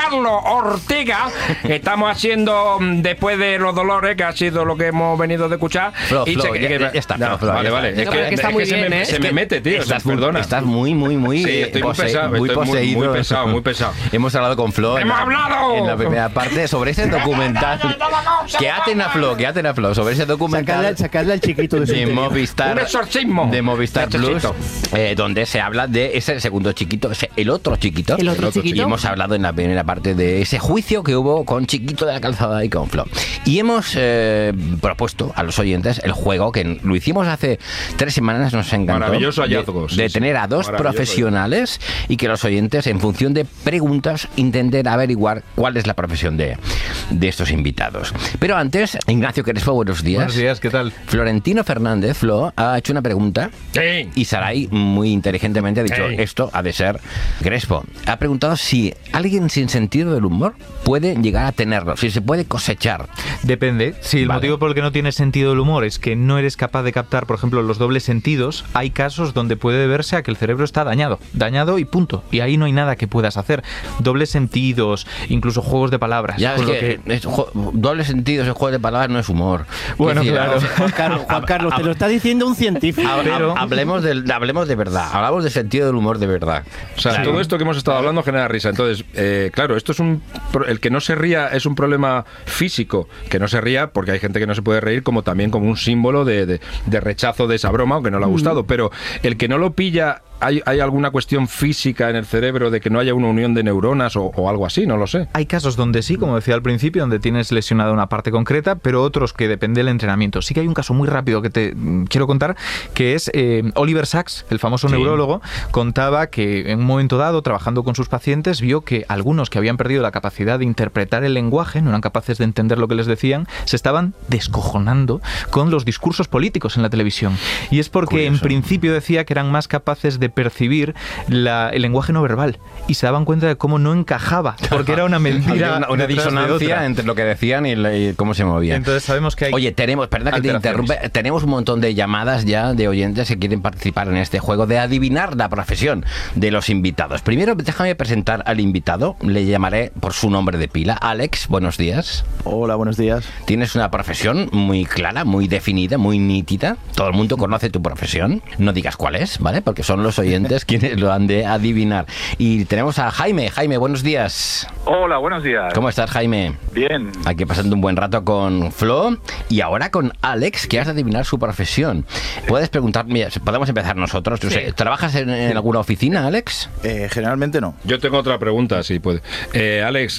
Carlos Ortega. Estamos haciendo, después de los dolores, que ha sido lo que hemos venido de escuchar. Flo, ya está. No, Flo, vale, ya vale. está. Es que muy bien, se me mete, tío. Perdona. Estás muy Sí, estoy muy pesado. muy poseído. Muy pesado. Hemos hablado con Flo ¡Hemos hablado! en la primera parte sobre ese documental. Que aten a Flo, sobre ese documental. Sacarle al chiquito de su de interior. Un exorcismo. De Movistar Plus, Necesito. donde se habla de ese segundo chiquito, el otro chiquito. El otro chiquito. Y hemos hablado en la primera parte de ese juicio que hubo con Chiquito de la Calzada y con Flo. Y hemos propuesto a los oyentes el juego que lo hicimos hace 3 semanas, nos encantó. Maravilloso hallazgo. De tener a dos Maravilloso profesionales y que los oyentes, en función de preguntas, intenten averiguar cuál es la profesión de estos invitados. Pero antes, Ignacio Crespo, buenos días. Buenos días, ¿qué tal? Florentino Fernández, Flo, ha hecho una pregunta. Sí. Y Saray, muy inteligentemente, ha dicho, esto ha de ser Crespo. Ha preguntado si alguien sin sentido del humor puede llegar a tenerlo, si se puede cosechar. Depende. Si el Vale. motivo por el que no tienes sentido del humor es que no eres capaz de captar, por ejemplo, los dobles sentidos, hay casos donde puede deberse a que el cerebro está dañado y punto. Y ahí no hay nada que puedas hacer. Dobles sentidos, incluso juegos de palabras. Ya, es con lo que doble sentido, ese juego de palabras no es humor. Bueno, Es decir, claro. Juan Carlos, te lo está diciendo un científico. Pero- hablemos de verdad, hablamos del sentido del humor de verdad. O sea, todo esto que hemos estado hablando genera risa. Entonces, claro, esto es el que no se ría es un problema físico. Que no se ría porque hay gente que no se puede reír como también como un símbolo de rechazo de esa broma, aunque no le ha gustado. Pero el que no lo pilla, ¿hay alguna cuestión física en el cerebro de que no haya una unión de neuronas o algo así? No lo sé. Hay casos donde sí, como decía al principio, donde tienes lesionada una parte concreta, pero otros que depende del entrenamiento. Sí que hay un caso muy rápido que te quiero contar, que es Oliver Sacks, el famoso neurólogo, contaba que en un momento dado, trabajando con sus pacientes, vio que algunos que habían perdido la capacidad de interpretar el lenguaje, no eran capaces de entender lo que les decían, se estaban descojonando con los discursos políticos en la televisión. Y es porque en principio decía que eran más capaces de percibir el lenguaje no verbal y se daban cuenta de cómo no encajaba, porque era una mentira. Había una detrás de disonancia otra. entre lo que decían y cómo se movían. Entonces sabemos que hay... Oye, perdón que te interrumpa, tenemos un montón de llamadas ya de oyentes que quieren participar en este juego de adivinar la profesión de los invitados. Primero, déjame presentar al invitado, le llamaré por su nombre de pila. Alex, buenos días. Hola, buenos días. Tienes una profesión muy clara, muy definida, muy nítida. Todo el mundo conoce tu profesión. No digas cuál es, ¿vale? Porque son los oyentes quienes lo han de adivinar. Y tenemos a Jaime. Jaime, buenos días. Hola, buenos días. ¿Cómo estás, Jaime? Bien. Aquí pasando un buen rato con Flo y ahora con Alex, que has de adivinar su profesión. Puedes preguntar, mira, podemos empezar nosotros. Sí. ¿Trabajas en alguna oficina, Alex? Generalmente no. Yo tengo otra pregunta, si puede. Alex,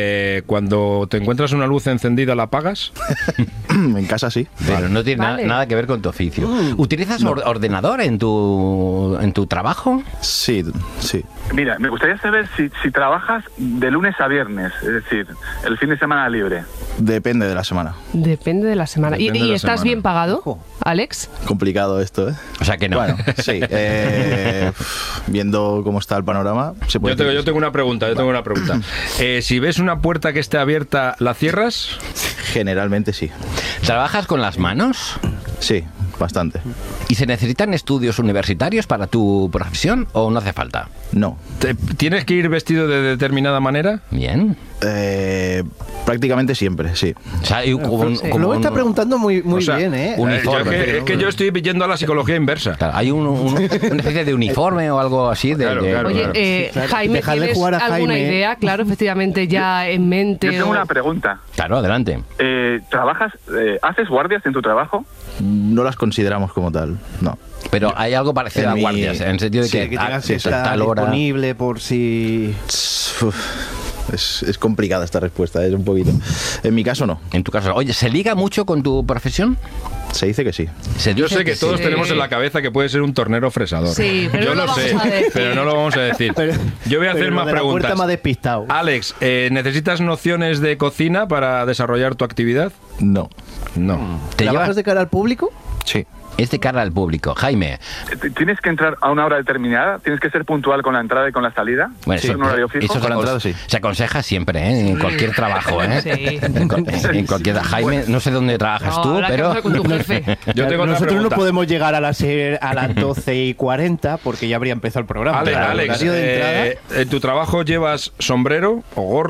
cuando te encuentras una luz encendida, ¿la apagas? En casa sí. Pero no tiene Vale. nada que ver con tu oficio. ¿Utilizas ordenador en tu trabajo? Sí, sí. Mira, me gustaría saber si trabajas de lunes a viernes, es decir, el fin de semana libre. Depende de la semana. Depende de la semana. Depende ¿Y de la estás semana. bien pagado, Ojo. Alex? Complicado esto, ¿eh? O sea que no. Bueno, sí. Viendo cómo está el panorama, se puede decir Yo tengo una pregunta. Si ves una puerta que esté abierta, ¿la cierras? que sí. Generalmente sí. ¿Trabajas con las manos? Sí, bastante. ¿Y se necesitan estudios universitarios para tu profesión o no hace falta? No. ¿Tienes que ir vestido de determinada manera? Bien. Prácticamente siempre, sí. O sea, hay Lo está preguntando muy O sea, bien, ¿eh? uniforme. Es que yo estoy yendo a la psicología inversa. Claro, hay una especie de uniforme o algo así. Claro. Oye, Jaime, Dejarle ¿tienes jugar a alguna Jaime. idea? Claro, efectivamente, ya en mente. Yo tengo o- una pregunta. Claro, adelante. ¿Trabajas, haces guardias en tu trabajo? No las consideramos como tal, no. Pero hay algo parecido a guardias, en el sentido de Sí, que, tengas sí, que estar tal hora. disponible por si... Es complicada esta respuesta, es un poquito. En mi caso no. En tu caso, oye, ¿se liga mucho con tu profesión? Se dice que sí. Yo sé que todos sí. tenemos en la cabeza que puede ser un tornero fresador. Sí, pero yo no lo lo sé, vamos a decir. pero no lo vamos a decir. Yo voy a hacer Pero más lo de la puerta preguntas. me ha despistado. Alex, ¿necesitas nociones de cocina para desarrollar tu actividad? No. No. ¿Te ¿Trabajas llevas de cara al público? Sí. es de cara al público? Jaime. ¿Tienes que entrar a una hora determinada? ¿Tienes que ser puntual con la entrada y con la salida? Bueno, ¿Es un horario fijo? eso Con la entrada, sí. se aconseja siempre, ¿eh? En cualquier trabajo, ¿eh? Sí. En cualquier... Jaime, no sé dónde trabajas No, tú, habla que pero... hablar con tu jefe. Yo tengo otra Nosotros pregunta. no podemos llegar a las 12:40 porque ya habría empezado el programa. Alex, Pero el Alex, horario de entrada... ¿en tu trabajo llevas sombrero o gorro?